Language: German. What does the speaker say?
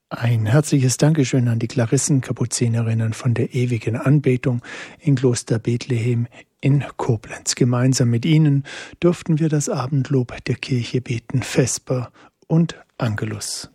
Ein herzliches Dankeschön an die Klarissen-Kapuzinerinnen von der ewigen Anbetung in Kloster Bethlehem in Koblenz. Gemeinsam mit ihnen durften wir das Abendlob der Kirche beten, Vesper und Angelus.